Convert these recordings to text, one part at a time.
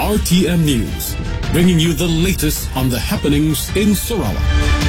RTM News, bringing you the latest on the happenings in Sarawak.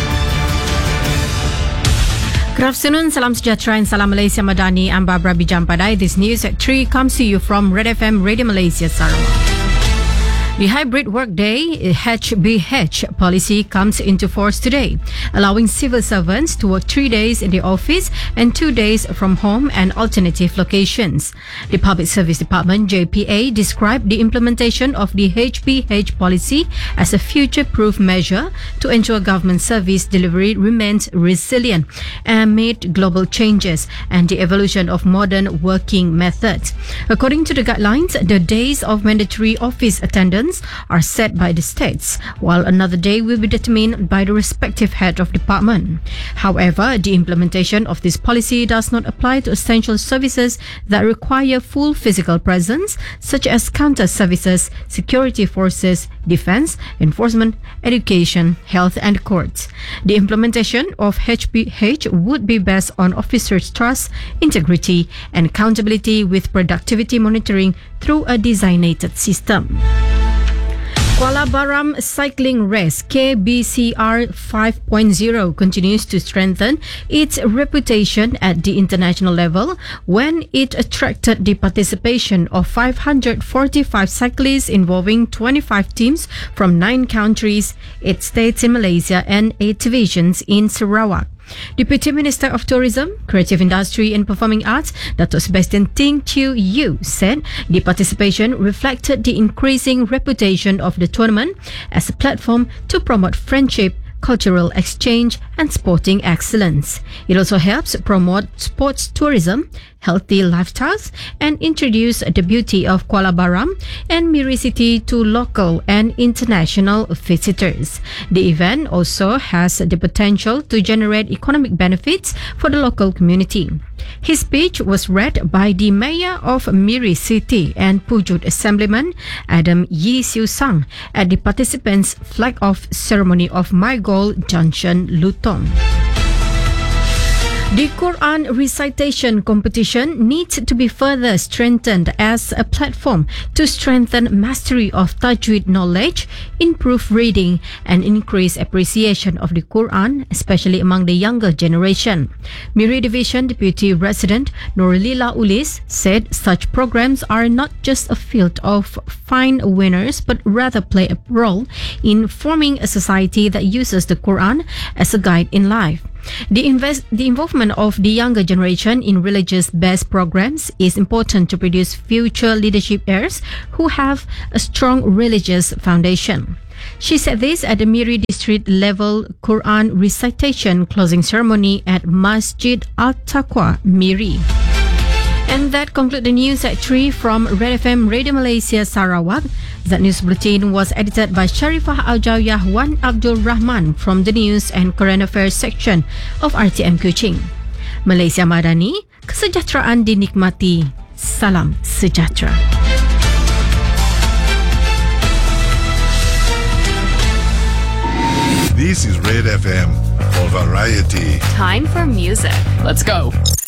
Good afternoon, salam sejahtera and salam Malaysia Madani. I'm Barbara Bijampadai. This news at 3 comes to you from Red FM Radio Malaysia Sarawak. The hybrid workday HBH policy comes into force today, allowing civil servants to work 3 days in the office and 2 days from home and alternative locations. The Public Service Department JPA described the implementation of the HBH policy as a future-proof measure to ensure government service delivery remains resilient amid global changes and the evolution of modern working methods. According to the guidelines, the days of mandatory office attendance are set by the states, while another day will be determined by the respective head of department. However, the implementation of this policy does not apply to essential services that require full physical presence, such as counter services, security forces, defense, enforcement, education, health and courts. The implementation of HBH would be based on officers' trust, integrity and accountability with productivity monitoring through a designated system. Kuala Baram Cycling Race KBCR 5.0 continues to strengthen its reputation at the international level when it attracted the participation of 545 cyclists involving 25 teams from 9 countries, 8 states in Malaysia and 8 divisions in Sarawak. Deputy Minister of Tourism, Creative Industry and Performing Arts, Dato' Sebastian Ting Chiu Yu, said the participation reflected the increasing reputation of the tournament as a platform to promote friendship, cultural exchange and sporting excellence. It also helps promote sports tourism, healthy lifestyles and introduce the beauty of Kuala Baram and Miri City to local and international visitors. The event also has the potential to generate economic benefits for the local community. His speech was read by the Mayor of Miri City and Pujut Assemblyman Adam Yi Siu Sang at the participants' flag-off ceremony of Mygol Junction, Lutong. The Quran recitation competition needs to be further strengthened as a platform to strengthen mastery of tajweed knowledge, improve reading and increase appreciation of the Quran, especially among the younger generation. Miri Division Deputy Resident Norlila Ulis said such programs are not just a field of fine winners but rather play a role in forming a society that uses the Quran as a guide in life. The involvement of the younger generation in religious-based programs is important to produce future leadership heirs who have a strong religious foundation. She said this at the Miri District level Quran recitation closing ceremony at Masjid Al-Taqwa, Miri. And that concludes the news at 3 from Red FM Radio Malaysia Sarawak. That news bulletin was edited by Sharifah Al-Jawiyah Wan Abdul Rahman from the News and Current Affairs section of RTM Kuching. Malaysia Madani, kesejahteraan dinikmati. Salam sejahtera. This is Red FM for variety. Time for music. Let's go.